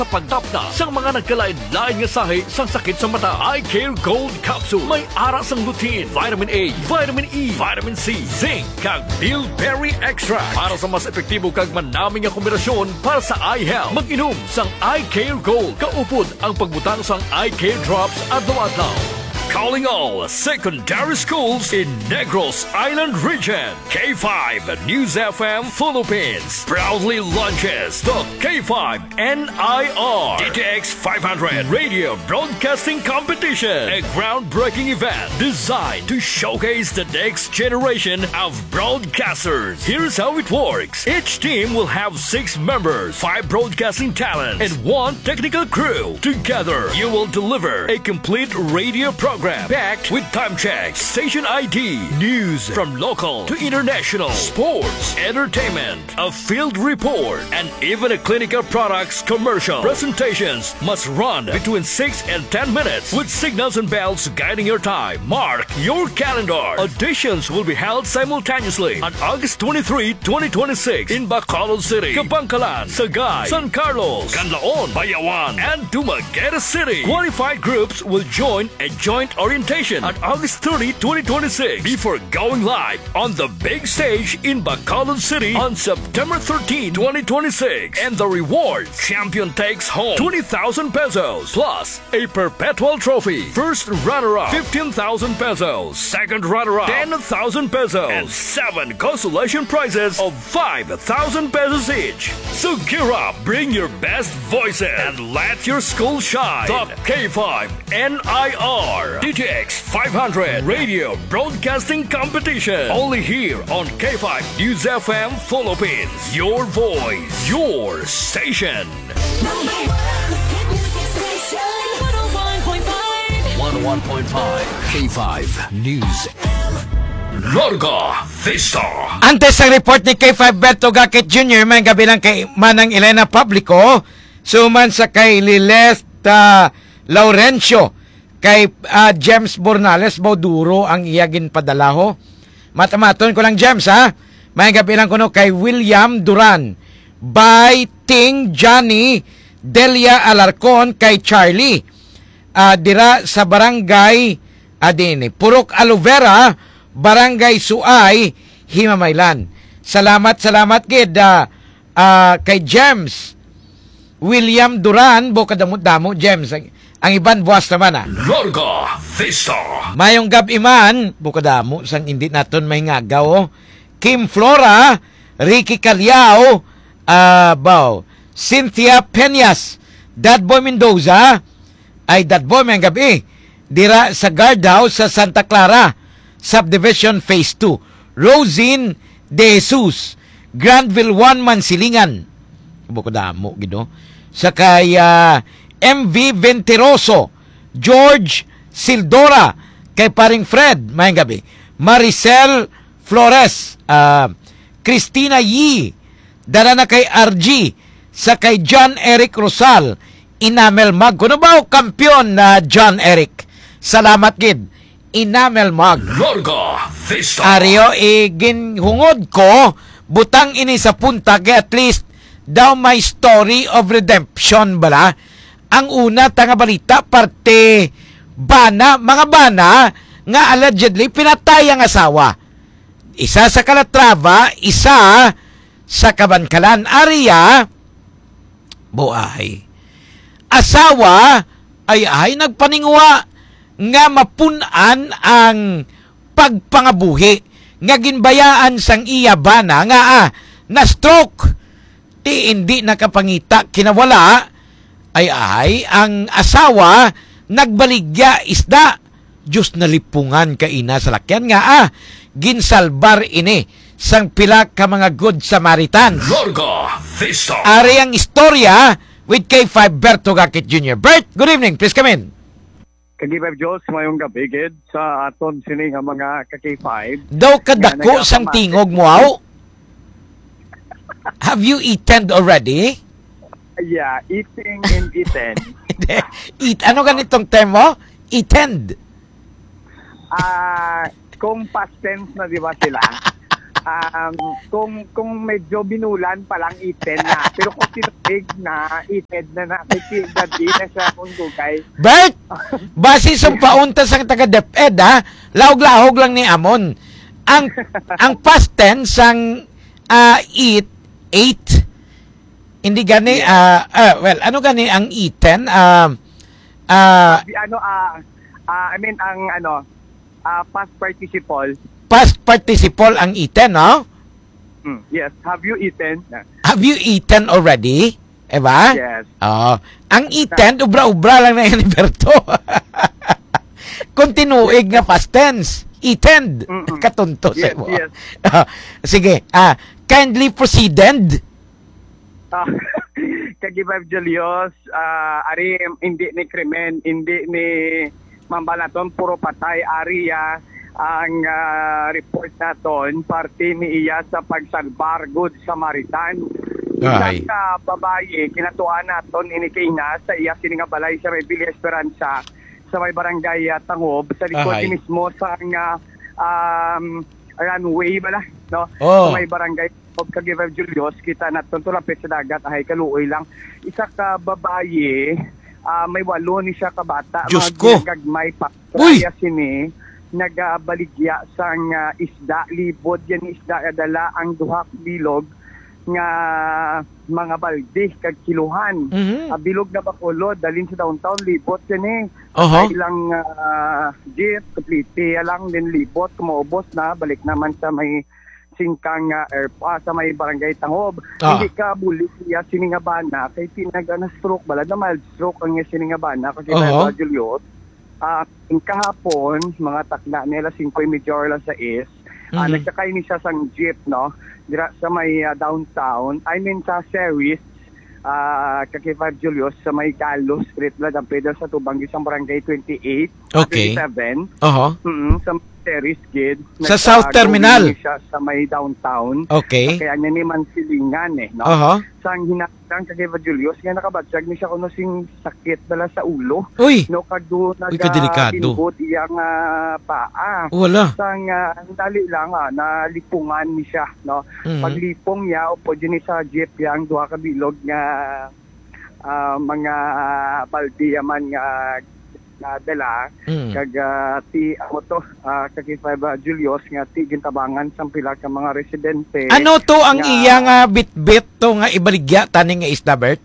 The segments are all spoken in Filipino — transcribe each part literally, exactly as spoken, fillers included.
sa pagtapna sa mga nagkalain-lain nga sahi sa sakit sa mata. Eye Care Gold Capsule may ara sang lutein, vitamin A, vitamin E, vitamin C, zinc, kag bilberry extra para sa mas epektibo kag manaming nga kombinasyon para sa eye health. Mag-inom sang Eye Care Gold. Kaupod ang pagbutang sang Eye Care Drops adlaw-adlaw. Calling all secondary schools in Negros Island region. K five News F M Philippines proudly launches the K five N I R D T X five hundred Radio Broadcasting Competition, a groundbreaking event designed to showcase the next generation of broadcasters. Here's how it works. Each team will have six members, five broadcasting talents, and one technical crew. Together, you will deliver a complete radio program packed with time checks, station I D, news from local to international, sports, entertainment, a field report, and even a clinical products commercial. Presentations must run between six and ten minutes with signals and bells guiding your time. Mark your calendar. Auditions will be held simultaneously on August twenty-third, twenty twenty-six in Bacolod City, Kabangkalan, Sagay, San Carlos, Canlaon, Bayawan, and Dumaguete City. Qualified groups will join a joint orientation on August thirtieth, twenty twenty-six before going live on the big stage in Bacolod City on September thirteenth, twenty twenty-six. And the reward: champion takes home twenty thousand pesos plus a perpetual trophy. First runner-up fifteen thousand pesos, second runner-up ten thousand pesos, and seven consolation prizes of five thousand pesos each. So gear up, bring your best voices, and let your school shine. The K five N I R D T X five hundred Radio Broadcasting Competition. Only here on K five News F M Philippines. Your voice, your station. Number one, hit music station. one oh one point five. one oh one point five K five News. Larga Vista. Antes ang report ni K five Berto Gakit Junior may gabi lang kay Manang Elena Publico, suman sa kay Lilith uh, Laurencio, kay uh, James Bornales Bauduro ang iyagin padalaho. Matamaton ko lang James ha. May gabi lang kuno kay William Duran, by Ting Johnny Delia Alarcon, kay Charlie uh, dira sa barangay adini Purok Alovera, Barangay Suay, Himamaylan. Salamat salamat gid uh, uh, kay James William Duran, bukadamo-damo James. Ang iban buwas naman ah. Larga Vista. Mayong gabi man, bukadamo sang hindi naton mahingagaw. Oh. Kim Flora, Ricky Calyao, uh, Bao, Cynthia Peñas, Dadboy Mendoza, ay Dadboy mayong gabi, dira sa guardhouse sa Santa Clara, Subdivision Phase two. Rosine De Jesus, Granville one Mansilingan. Bukadamo gido. Sa kay uh, M V Venteroso, George Sildora, kay paring Fred, mayang gabi. Maricel Flores, uh, Christina Yee, dala na kay R G, sa kay John Eric Rosal, Inamel Mag. Kuno ba kampiyon na uh, John Eric? Salamat gid. Inamel Mag. Larga Vista. Ario, iginhungod ko, butang ini sa punta, kay at least daw may story of redemption bala. Ang una tanga balita, parte bana, mga bana nga allegedly pinatay ang asawa. Isa sa Calatrava, isa sa Kabangkalan area. Buhay. Asawa ay ay nagpaningwa nga mapunan ang pagpangabuhi nga ginbayaan sang iya bana nga ah, na stroke ti hindi nakapangita kinawala ay ay ang asawa nagbaligya isda. Diyos nalipungan ka ina sa lakyan nga ah, ginsalbar ini sang pila ka mga good Samaritans. Larga Vista. Ari ang istorya with K five Berto Gakit Junior Bert, good evening, please come in. K five Diyos, mayong gabi, gid, sa aton sini nga mga ka-K five. Daw kadako sang tingog mo aw. Have you eaten already? Yeah, eating and eaten. Eat, ano ganitong term mo? Eaten. Ah, kung past tense na di ba sila? um, kung kung medyo binulan pa lang iten na. Pero kung tinubig na, ited na na. Kasi gabi na siya kung gugay. Bert, base sa pauntas ang taga DepEd ha, lahog-lahog lang ni Amon. Ang ang past tense ang uh, eat, ate, hindi gani, uh, uh, well, ano gani ang eaten? Uh, uh, Di- ano, ah, ah, I mean, ang ano, ah, past participle. past participle ang eaten, no? Mm, yes. Have you eaten? Have you eaten already? Eba? Yes. Oo. Ang eaten, ubra-ubra lang na yan ni Berto. Kontinuig nga past tense. Eaten. Mm-mm. Katunto sa Yes, mo. yes. Ah, sige. Ah, kindly proceeded. Ah, Kagibab Julius, ah, ari hindi ni krimen, hindi ni Mambalaton, puro patay. Ari ah, ang ah, report naton, parte ni iya sa pagsalbar good Samaritan. Ay. Isang ka babae, kinatuan naton inikina sa iya sininga balay sa Revilla Esperanza sa may barangay ah, Tangob, sa likod Ay. mismo sa nga um, runway bala, no? Oh. Sa may barangay of Kagibab Julius, kita naton tulapit sa dagat, ay kaluoy lang. Isa ka babae, ah, may walo ni siya ka bata, Diyos mga ko. ginagagmay pa. Uy! Kaya sini, nagabaligya sa nga isda, libod yan isda, adala ang duha ka bilog nga mga balde kag kiluhan. Mhm. Ah, bilog na bakulo, dalin sa downtown, libot yan eh. Oho. Ay ilang ah, jeep, complete lang din libot, kumaubos na, balik naman sa may singkang uh, air, ah, sa may barangay Tangob. Ah. Hindi ka buli siya siningabana, kay tinaga na stroke, balad na mild stroke ang niya siningabana, kasi Oho. uh Julius, ah, kahapon, mga takna nila, singkoy medyo lang sa is, ah, Mhm. nagsakay ni siya sang jeep, no? Dira sa may ah, downtown, I mean sa Ceres, ah, Kakifab Julius, sa may Carlos Street, Ladang Pedro sa Tubang, isang barangay twenty-eight, Okay. twenty-seven, Oho. mm sa Ceres, kid. Sa South Terminal. Siya sa may downtown. Okay. Kaya niya ni Mansilingan eh, no? Oho. Sang hinatang kay Julius, nga nakabatsag ni siya kuno sing sakit dala sa ulo. Uy. No, kagdo Uy, kadelikado. nag-inbot iyang ah, paa. Wala. Sang uh, dali lang ah, nalipungan ni siya, no? Mhm. Paglipong niya, upo dyan ni sa jeep yang duha ka bilog nga ah, mga baldi man nga nga dala. Mm. Kag ah, ti ako to uh, Kakifab Julius nga ti gintabangan sa pila ka mga residente. Ano to ang nga- iya nga bit-bit to nga ibaligya tani nga isda, Bert?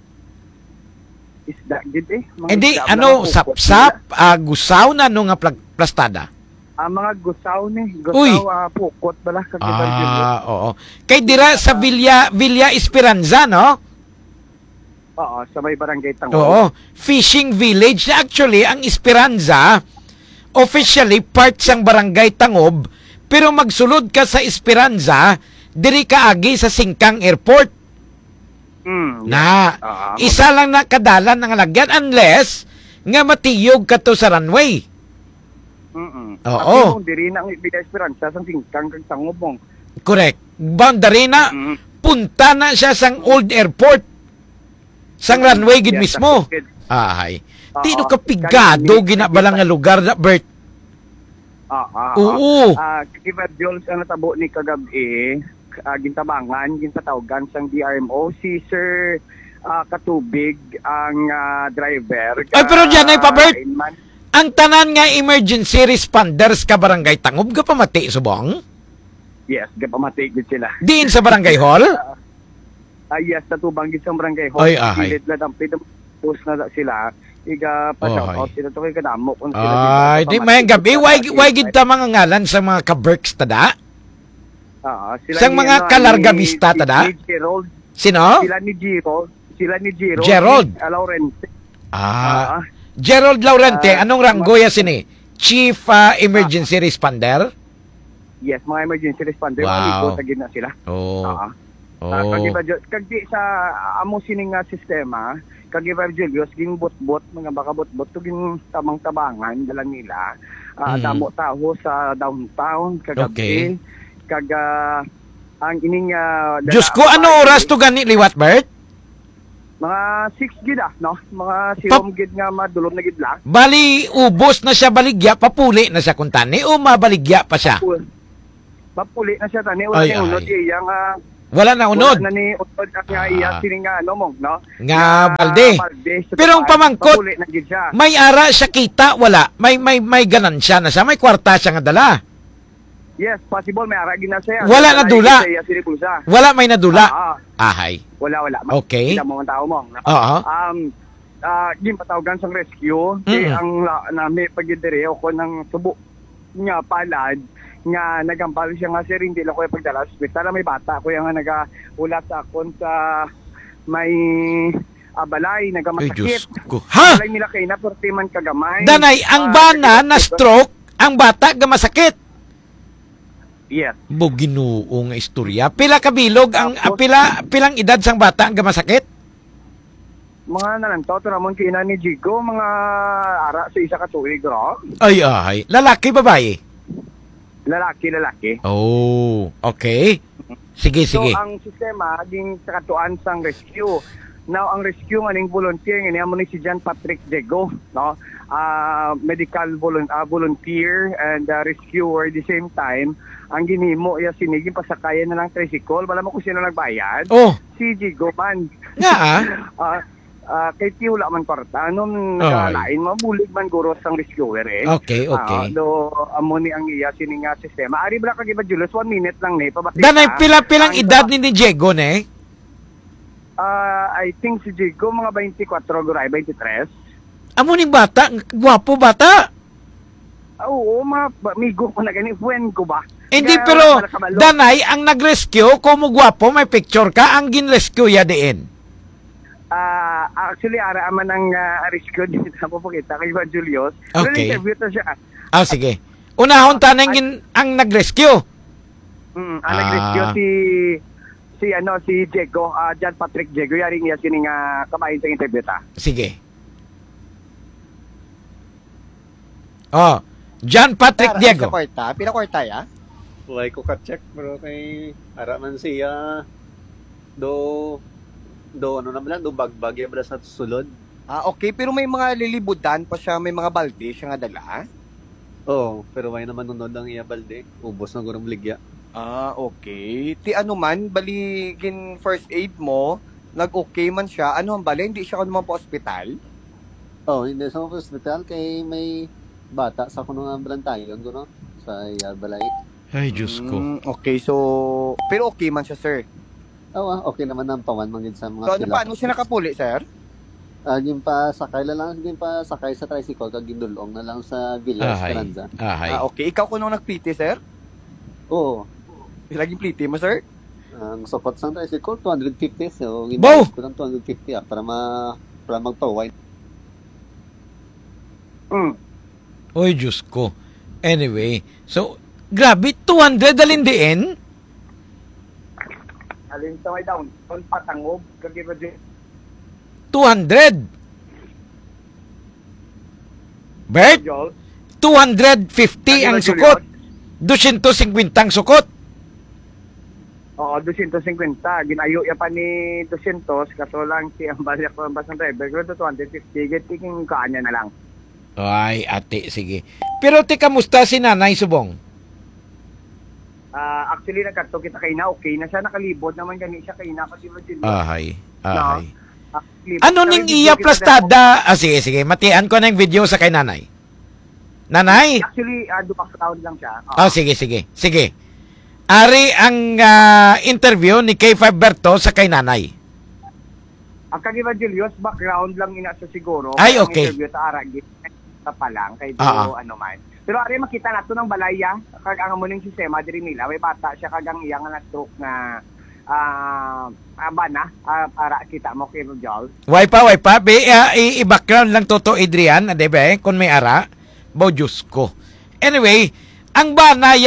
Isda gid eh. Mga Hindi, isda ano, lang, sap-sap, ah, gusaw na no nga plag- plastada. Ang mga gusaw ni, Uy! gusaw ah, pukot bala Kakifab Julius. Ah, oo. Kay dira sa Villa Villa Esperanza, no? Oo, sa may barangay Tangob. Oo. Fishing village. Actually, ang Esperanza, officially part sang barangay Tangob, pero magsulod ka sa Esperanza, diri ka agi sa Singkang Airport. Mm, Na, Ah, isa lang na kadalan ng lagyan unless nga matiyog ka to sa runway. Mm. Oo. At diri na ang Ibig Esperanza sa singkang kag Tangob mong. Correct. Boundary na, Mm. punta na siya sang old airport. Sang runway gid Yes, mismo. that's it. Ay. Oo. Tino ka pigado Kaya- ginabalang nga lugar na, Bert. Ah, ah, Oo. Ah, Kakifab Julius ang natabo ni kagabi, ah, gintabangan, gintatawgan sang D R M O si Sir ah, Katubig ang ah, driver. Ay, pero dyan ay pa, Bert. Ah, man- Ang tanan nga emergency responders ka barangay Tangob ka pamati subong? Yes, gapamatig gid sila. Diin sa barangay hall? Ah, yes, natubang gid sa barangay hall. Ay, ahay. Pilit na dampid post na da sila. Iga pa Oh, shout out ay. sila to kay kadamo kung sila Ay, di may gabi. Why, why gid ta mga ngalan sa mga ka-Berks tada? Ah, sila Sang ni, mga ano, kalargamista ni- tada? ni Gerald, Sino? sila ni Giro, sila ni Giro. Gerald. Ni Laurente. Ah, Gerald Laurente, Ah, anong ranggo ya sini? Chief ah, Emergency Responder? Yes, mga emergency responder. Wow. Wow. Sa gina sila. Oh. Ah. Oh. Ah, kagiba Ju- kag di sa amo sining nga sistema, kagiba Julius ging bot-bot mga baka bot-bot to ging tamang tabangan dala nila. Ah, Mhm. damo taho sa downtown kagabi. Okay. Kag ah, ang ining ah, dala- Diyos ko, ano oras to gani liwat, Bert? Mga six gid ah, no? Mga sirom gid nga madulom na gid la. Bali, ubos na siya baligya, papuli na siya kuntani, o mabaligya pa siya? Mapuli na siya tani wala Ay, ni unod ay. iya nga Wala na unod. wala na ni unod at nga Ah. iya sini nga ano mo no. Nga balde. sa Pero ang tapat, pamangkot, mapuli na gid siya. May ara siya kita, wala. May may may ganansya na siya, may kwarta siya nga dala. Yes, possible may ara gid na siya. Wala na dula. Iya sini pulsa. Wala may nadula. Ah, ah. Ahay. Wala wala. Okay. Kita mo ang tao mo. no? Oo. Um ah uh, patawagan sang rescue kay Mm. ang la- nami pagidire ko ng subo nga palad nga nagambal siya nga sir hindi lang ko pagdala sa ospital may bata ko yung nga nagaulat sa akon sa may abalay Ay, nagamasakit. Diyos ko. Ha? Abalay nila kay na perti man kagamay. Danay, ang Ah, bana kaya- na stroke, ang bata ga masakit. Yes. Buginuo nga istorya. Pila kabilog ang ah, Tapos- pila pilang edad sang bata ang gamasakit? Mga nananto to ramon kina ni Jigo mga ara sa isa ka tuig ro. Ay ay, lalaki babae. Lalaki lalaki. Oh, okay. Sige So sige. ang sistema ding sa katuan sang rescue. Now ang rescue nga ning volunteer nga mo ni si John Patrick Diego, no? Ah medical volun- ah, volunteer and ah, rescuer at the same time. Ang ginimo ya siniging pasakayan na lang tricycle, wala mo kung sino nagbayad. Oh, Si Jigo man. nga ah. Ah ah, kay Tiyo wala man kwarta nung Ay. nakalain mabulig man guro sang rescuer eh. Okay, okay. Ah, do amo ni ang iya sini nga sistema. Ari bala kagiba Julius, one minute lang ni pabati. Danay pila pilang Ang- edad ni ni Diego ne? Ah, I think si Jigo mga twenty-four guray, twenty-three. Amo ning bata, gwapo bata. Ah, Oo, mga ba- migo ko na gani, friend ko ba? Hindi Kaya pero wala kabalo. Danay ang nag-rescue kumo gwapo may picture ka ang gin-rescue ya diin. Ah, actually ara man ang uh, rescue dito po kita kay Juan Julius. Pero Okay. interview to siya. Ah sige. Unahon tanang gin ang nag-rescue. Mm, ang Ah. nag-rescue si si ano si Diego, ah, John Patrick Diego yari niya sini nga kamahin sa interview ta. Sige. Oh, John Patrick Diego. Sa kwarta, pila kwarta ya? Why ko ka-check bro kay ara man siya do do ano naman lang do bagbag ya bala sa sulod. Ah, okay, pero may mga lilibudan pa siya, may mga balde siya nga dala. Oh, pero may naman nunod ang iya balde. Ubos na gurong ligya. Ah, okay. Ti ano man, baligin first aid mo, nag-okay man siya, ano ang bali, hindi siya naman po ospital? Oh, hindi sa hospital kay may bata sa kuno nga brantayon kuno sa iya balay. Ay, Diyos ko. Mm, okay, so, pero okay man siya, sir. Oh, ah, okay naman ang pawan mangid sa mga So, ano, paano siya nakapuli, sir? Ah, yung pa sakay la lang, yung pa sakay sa tricycle kag gindulong na lang sa Villa Ahay. Esperanza. Ahay. Ah, okay. Ikaw kuno nag-plite, sir? Oo. Laging plite mo, sir? Ang support sa tricycle two hundred fifty so Wow! ginamit ko ng two hundred fifty ah, para ma para magpaway. Mm. Oy, Diyos ko. Anyway, so, grabe, two hundred dalin diin? Alin sa may down, on patangob kagiba Julius. two hundred. Bert, Jules. two hundred fifty ang Kagiba, sukot. two hundred fifty ang sukot. Oo, two hundred fifty. Ginayo ya pa ni two hundred kaso lang si ang balik ko ang basang driver. Pero two hundred fifty, getiking kanya na lang. Ay, ate, sige. Pero te, kamusta si Nanay Subong? Ah, actually nagkadto kita kay na okay na siya nakalibot naman gani siya kay na kasi Julius. Ahay, ahay. Ah, libot Ano kami, ning video iya kita plastada? Ah, sige, sige. Matian ko na yung video sa kay Nanay. Nanay? demo. Actually, uh, dupak round lang siya. Oo. Oh, sige, sige. Sige. Ari ang ah, interview ni K five Berto sa kay Nanay. Ang kagiba Julius, background lang ina sa siguro. Ay, Ang okay. interview sa Aragit sa pa lang kay do Ah, ano man. Pero ari makita nato ng balaya kag ang amo ning sistema diri nila may bata siya kag ang iyang na stroke na ah aba na ah, para kita mo kay Jules. Way pa, way pa. Be, ah, i- i-background lang toto Adrian, ade ba? Kung may ara. Bo, Diyos ko. Anyway, ang bana